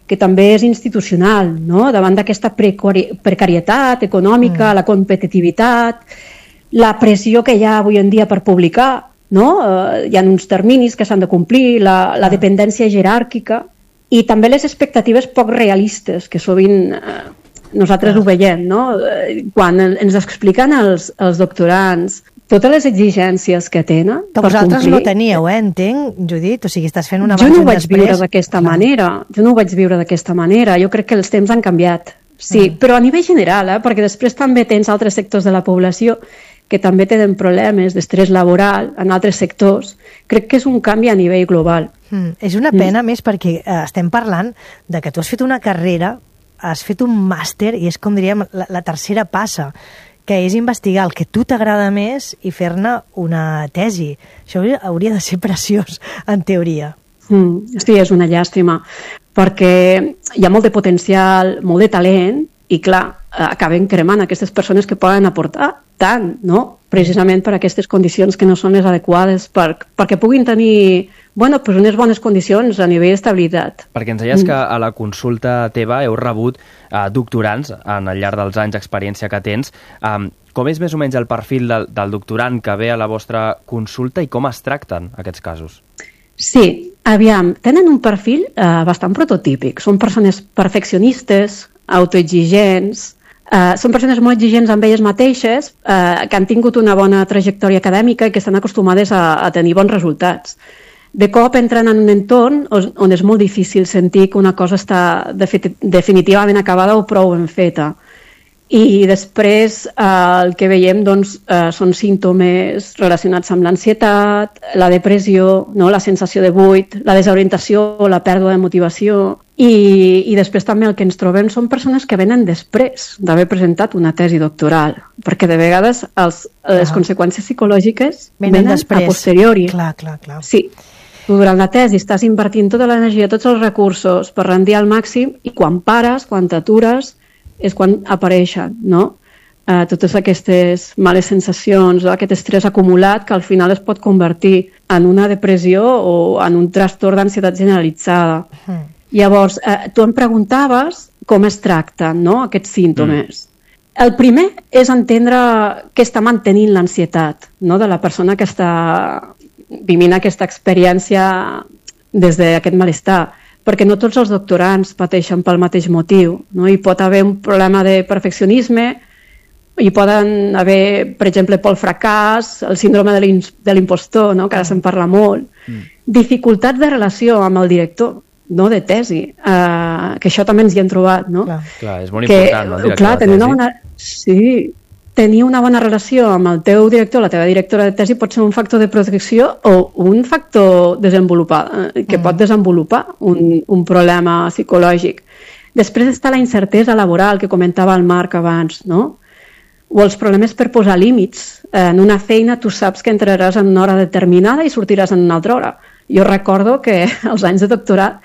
que també és institucional, no? Davant d'aquesta precarietat econòmica, la competitivitat, la pressió que hi ha avui en dia per publicar, no? Hi ha uns terminis que s'han de complir, la dependència jeràrquica i també les expectatives poc realistes, que sovint nosaltres ho veiem, no? Quan ens expliquen els doctorants totes les exigències que tenen que vosaltres no teníeu, entenc, Judit? O sigui, estàs fent una abans i un després. Jo no ho vaig viure d'aquesta manera. Jo crec que els temps han canviat. Sí, però a nivell general, perquè després també tens altres sectors de la població que també tenen problemes d'estrès laboral en altres sectors. Crec que és un canvi a nivell global. És una pena més perquè estem parlant de que tu has fet una carrera, has fet un màster i és, com diríem, la tercera passa, que és investigar el que tu t'agrada més i fer-ne una tesi. Això hauria de ser preciós, en teoria. Sí, és una llàstima, perquè hi ha molt de potencial, molt de talent, i clar, acaben cremant aquestes persones que poden aportar tant, no? Precisament per aquestes condicions que no són les adequades, perquè puguin tenir unes bones condicions a nivell d'estabilitat. Perquè ens deies que a la consulta teva heu rebut doctorants al llarg dels anys d'experiència que tens. Com és més o menys el perfil del doctorant que ve a la vostra consulta i com es tracten aquests casos? Sí, aviam, tenen un perfil bastant prototípic. Són persones perfeccionistes, autoexigents, són persones molt exigents amb elles mateixes, que han tingut una bona trajectòria acadèmica i que estan acostumades a tenir bons resultats. De cop entren en un entorn on és molt difícil sentir que una cosa està definitivament acabada o prou ben feta. I després el que veiem són símptomes relacionats amb l'ansietat, la depressió, la sensació de buit, la desorientació o la pèrdua de motivació. I després també el que ens trobem són persones que venen després d'haver presentat una tesi doctoral, perquè de vegades les conseqüències psicològiques venen a posteriori. Clar. Sí. Tu durant la tesi estàs invertint tota l'energia, tots els recursos per rendir al màxim i quan pares, quan t'atures, és quan apareixen, no? Totes aquestes males sensacions, aquest estrès acumulat que al final es pot convertir en una depressió o en un trastorn d'ansietat generalitzada. Llavors, tu em preguntaves com es tracten, no?, aquests símptomes. El primer és entendre què està mantenint l'ansietat, no?, de la persona que està vivint aquesta experiència des d'aquest malestar, perquè no tots els doctorants pateixen pel mateix motiu, no? Hi pot haver un problema de perfeccionisme, hi poden haver, per exemple, pel fracàs, el síndrome de l'impostor, no?, que ara se'n parla molt, dificultats de relació amb el director, no, de tesi, que això també ens hi hem trobat, no? Clar, és molt important, no, el director de tesi. Tenir una bona relació amb el teu director, la teva directora de tesi, pot ser un factor de protecció o un factor que pot desenvolupar un problema psicològic. Després està la incertesa laboral que comentava el Marc abans, no? O els problemes per posar límits. En una feina tu saps que entraràs en una hora determinada i sortiràs en una altra hora. Jo recordo que als anys de doctorat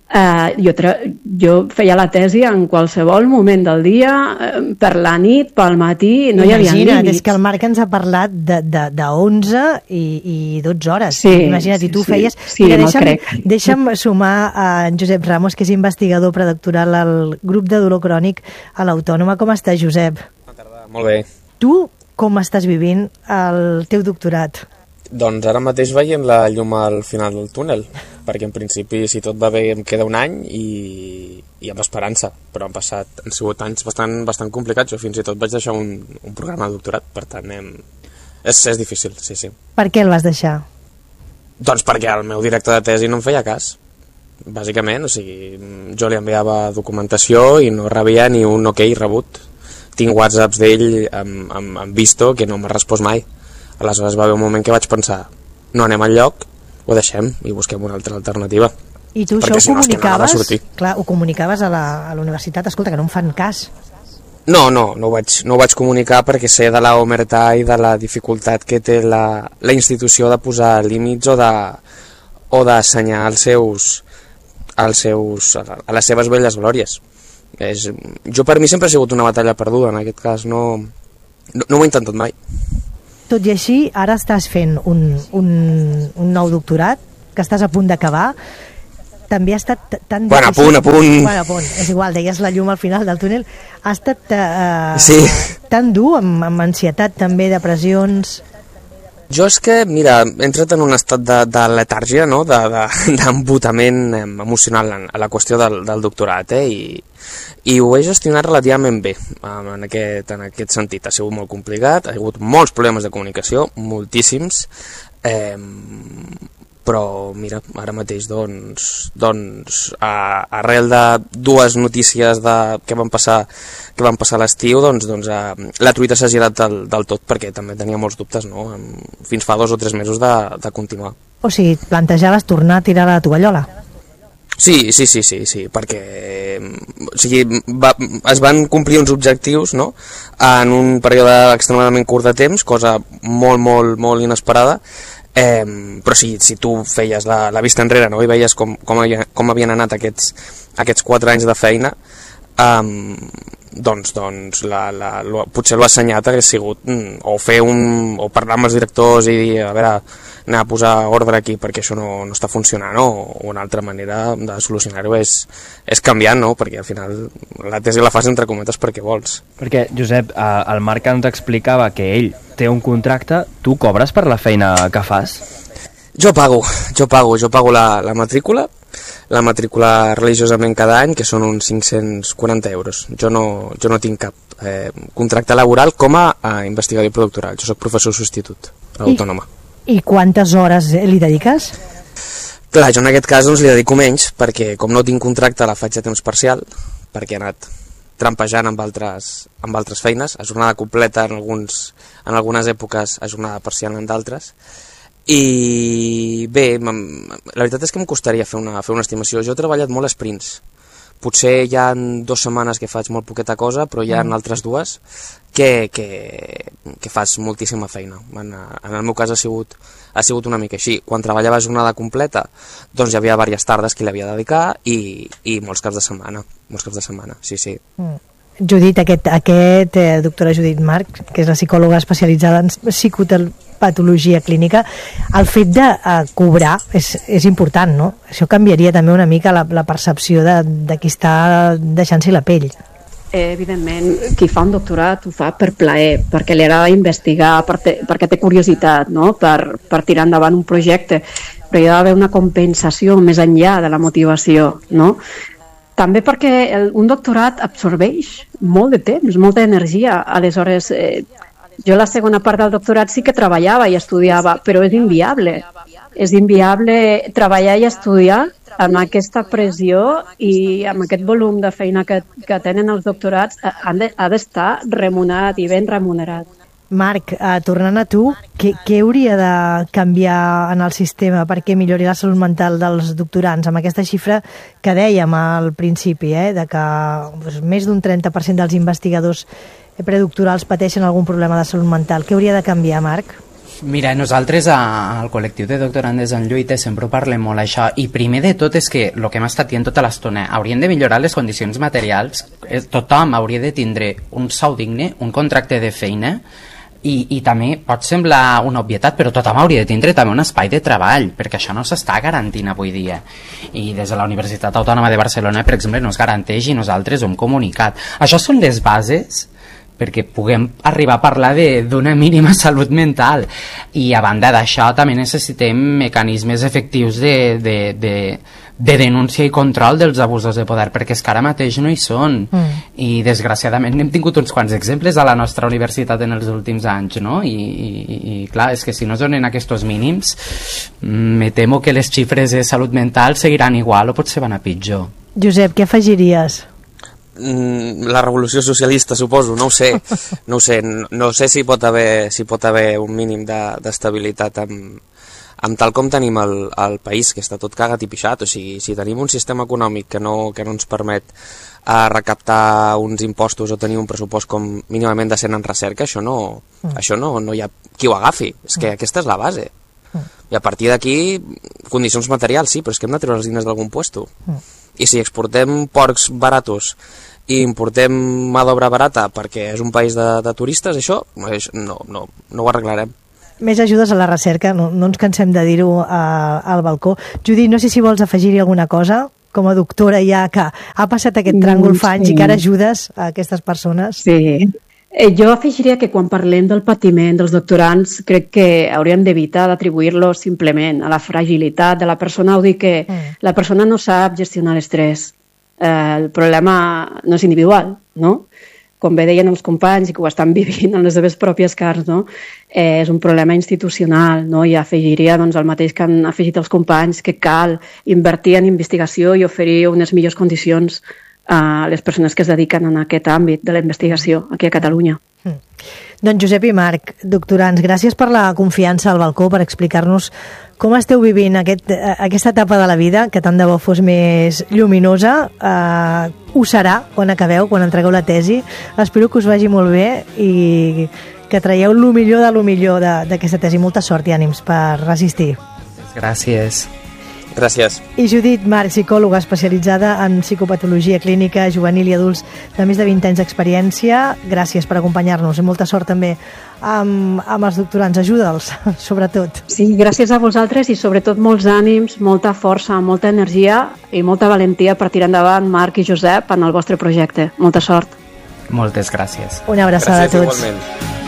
jo feia la tesi en qualsevol moment del dia, per la nit, pel matí, no hi havia límits. Imagina't, és que el Marc ens ha parlat de 11 i 12 hores. Sí, imagina't, i tu feies... Sí, deixa'm sumar a en Josep Ramos, que és investigador predoctoral al grup de dolor crònic a l'Autònoma. Com estàs, Josep? Bona tarda, molt bé. Tu com estàs vivint el teu doctorat? Doncs ara mateix veiem la llum al final del túnel, perquè en principi, si tot va bé, em queda un any i amb esperança, però han sigut anys bastant complicats. Jo fins i tot vaig deixar un programa de doctorat, per tant, és difícil, sí. Per què el vas deixar? Doncs perquè el meu director de tesi no em feia cas, bàsicament. O sigui, jo li enviava documentació i no rebia ni un ok rebut. Tinc whatsapps d'ell amb visto que no m'ha respost mai. Aleshores va haver un moment que vaig pensar, no anem enlloc, ho deixem i busquem una altra alternativa. I tu això ho comunicaves? Clar, ho comunicaves a la universitat? Escolta, que no em fan cas. No ho vaig comunicar perquè sé de la omertà i de la dificultat que té la institució de posar límits o d'assenyar a les seves velles glòries. Jo per mi sempre ha sigut una batalla perduda, en aquest cas no ho he intentat mai. Tot i així, ara estàs fent un nou doctorat, que estàs a punt d'acabar. també ha estat tan Bueno, difícil... a punt. Bueno, a punt. És igual, deies la llum al final del túnel. Ha estat Sí. tan dur, amb ansietat també, depressions... Jo és que, mira, he entrat en un estat de letàrgia, no? D'embotament emocional a la qüestió del doctorat, i ho he gestionat relativament bé en aquest sentit. Ha sigut molt complicat, ha hagut molts problemes de comunicació, moltíssims, però mira, ara mateix arrel de dues notícies que van passar a l'estiu, la truita s'ha girat del tot, perquè també tenia molts dubtes, no? Fins fa 2 o 3 mesos de continuar. O sigui, plantejaves tornar a tirar la tovallola? Sí, perquè es van complir uns objectius, no? En un període extremadament curt de temps, cosa molt, molt, molt inesperada, però si tu feies la vista enrere, no? I veies com havien anat aquests 4 anys de feina, doncs potser l'assenyat hagués sigut o parlar amb els directors i dir, a veure, anar a posar ordre aquí perquè això no està funcionant, o una altra manera de solucionar-ho és canviant, no? Perquè al final la tesi la fas entre cometes perquè vols. Perquè, Josep, el Marc ens explicava que ell té un contracte, tu cobres per la feina que fas? Jo pago la matrícula religiosament cada any, que són uns 540 euros. Jo no tinc cap contracte laboral com a investigador i productoral. Jo soc professor substitut autònoma. I quantes hores li dediques? Clar, jo en aquest cas li dedico menys, perquè com no tinc contracte la faig a temps parcial, perquè he anat trampejant amb altres feines, a jornada completa en algunes èpoques, a jornada parcial en d'altres. I bé, la veritat és que em costaria fer una estimació. Jo he treballat molt a sprints. Potser hi ha 2 setmanes que faig molt poqueta cosa, però hi ha altres 2 que fas moltíssima feina. En el meu cas ha sigut una mica així. Quan treballava a jornada completa, doncs hi havia diverses tardes que l'havia de dedicar i molts caps de setmana. Sí. Judit, doctora Judit March, que és la psicòloga especialitzada en psicopatologia clínica, el fet de cobrar és important, no? Això canviaria també una mica la percepció de qui està deixant-s'hi la pell. Evidentment, qui fa un doctorat ho fa per plaer, perquè li agrada investigar, perquè té curiositat, no? per tirar endavant un projecte, però hi ha d'haver una compensació més enllà de la motivació, no? També perquè un doctorat absorbeix molt de temps, molta energia. Aleshores, jo la segona part del doctorat sí que treballava i estudiava, però és inviable. És inviable treballar i estudiar amb aquesta pressió i amb aquest volum de feina que tenen els doctorats. Ha d'estar remunerat i ben remunerat. Marc, tornant a tu, què hauria de canviar en el sistema perquè millori la salut mental dels doctorants, amb aquesta xifra que dèiem al principi, de que més d'un 30% dels investigadors predoctorals pateixen algun problema de salut mental? Què hauria de canviar, Marc? Mira, nosaltres al col·lectiu de doctorandes en lluita sempre ho parlem molt això, i primer de tot és que el que hem estat dient tota l'estona, haurien de millorar les condicions materials, tothom hauria de tindre un sou digne, un contracte de feina, i també pot semblar una obvietat, però tothom hauria de tindre també un espai de treball, perquè això no s'està garantint avui dia, i des de la Universitat Autònoma de Barcelona, per exemple, no es garanteix i nosaltres ho hem comunicat. Això són les bases perquè puguem arribar a parlar d'una mínima salut mental, i a banda d'això també necessitem mecanismes efectius de denúncia i control dels abusos de poder, perquè és que ara mateix no hi són, i desgraciadament n'hem tingut uns quants exemples a la nostra universitat en els últims anys, no? I clar, és que si no es donen aquests mínims, me temo que les xifres de salut mental seguiran igual o potser van a pitjor. Josep, què afegiries? La revolució socialista, suposo, no ho sé. No sé si pot haver un mínim d'estabilitat amb tal com tenim el país, que està tot cagat i pixat. O sigui, si tenim un sistema econòmic que no ens permet recaptar uns impostos o tenir un pressupost com mínimament decent en recerca, això no hi ha qui ho agafi. És que aquesta és la base. I a partir d'aquí, condicions materials, sí, però és que hem de treure els diners d'algun puesto. I si exportem porcs baratos i importem mà d'obra barata perquè és un país de turistes, això no ho arreglarem. més ajudes a la recerca, no ens cansem de dir-ho al balcó. Judit, no sé si vols afegir-hi alguna cosa, com a doctora ja que ha passat aquest tràngol fa anys i que ara ajudes a aquestes persones. Sí. Jo afegiria que quan parlem del patiment dels doctorants crec que hauríem d'evitar d'atribuir-lo simplement a la fragilitat de la persona, o dir que la persona no sap gestionar l'estrès. El problema no és individual, no? Com bé deien els companys i que ho estan vivint en les seves pròpies carns, no? És un problema institucional, no? I afegiria doncs, el mateix que han afegit els companys, que cal invertir en investigació i oferir unes millors condicions a les persones que es dediquen en aquest àmbit de la investigació aquí a Catalunya. Doncs Josep i Marc, doctorants, gràcies per la confiança al balcó, per explicar-nos com esteu vivint aquesta etapa de la vida, que tant de bo fos més lluminosa. Ho serà quan acabeu, quan entregueu la tesi. Espero que us vagi molt bé i que traieu el millor d'aquesta tesi. Molta sort i ànims per resistir. Gràcies. Gràcies. I Judit Marc, psicòloga especialitzada en psicopatologia clínica juvenil i adults de més de 20 anys d'experiència, gràcies per acompanyar-nos i molta sort també amb els doctorants. Ajuda'ls, sobretot. Sí, gràcies a vosaltres i sobretot molts ànims, molta força, molta energia i molta valentia per tirar endavant, Marc i Josep, en el vostre projecte. Molta sort. Moltes gràcies. Una abraçada a tots. Igualment.